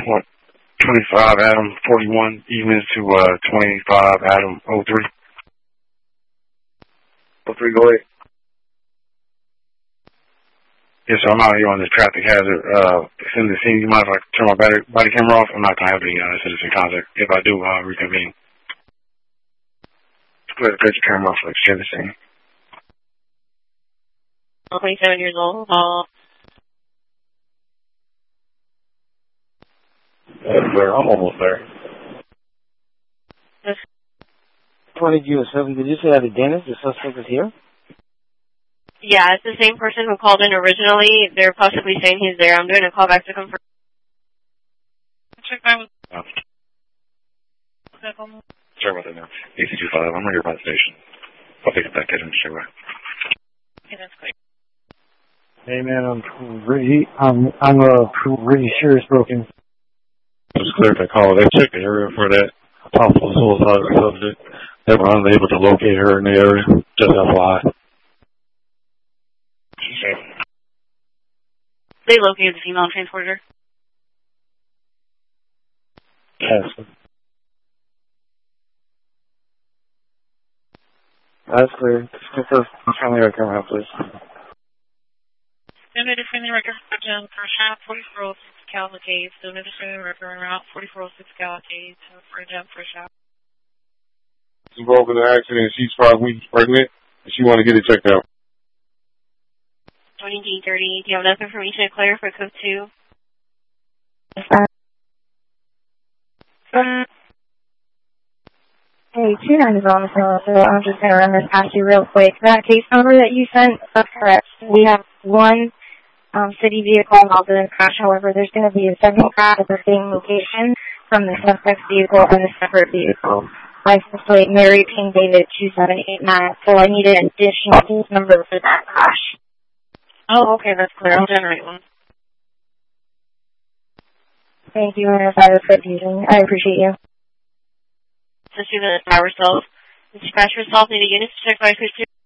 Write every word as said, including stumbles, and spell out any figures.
what, twenty-five Adam forty-one evens to uh, twenty-five Adam oh three. oh three, go ahead. Yes, so I'm out here on this traffic hazard. Uh, in the scene, you mind if I turn my battery, body camera off? I'm not going to have any uh, citizen contact. If I do, I'll reconvene. Go ahead, cut your camera off, like, share the scene. twenty-seven years old. Uh, That's where I'm almost there. twenty U S seven, did you say that again? The suspect is here? yeah, it's the same person who called in originally. They're possibly saying he's there. I'm doing a call back to confirm. Check back with... Oh. Sorry about that now. A C two five, I'm right here by the station. I'll pick up that kid in the straight away. Okay, that's great. Hey man, I'm really, I'm, I'm uh, really sure it's broken. Just cleared that call. They checked the area for that possible suicide subject. They were unable to locate her in the area. Just F Y I. They located the female transporter. Yes. That's clear. Just confirm friendly record camera, please. Donate a friendly record down for shop forty-four oh six Cavalcade. Donate a friendly record en route forty-four oh six Cavalcade for a jump for a shop. She's involved in an accident. She's five weeks pregnant, and she want to get it checked out. twenty D thirty. Do you have enough information to clear for code two? Um, hey, two nine is on the phone, so I'm just going to run this past you real quick. That case number that you sent, that's correct. We have one um, city vehicle involved in a crash. However, there's going to be a second crash at the same location from the suspect's vehicle and a separate vehicle. License plate Mary King David two seven eight nine. So I need an additional case number for that crash. Oh, okay, that's clear. I'll generate one. Thank you, and if I was confusing, I appreciate you. Just do the power cells. Dispatch yourself. Need a unit to check by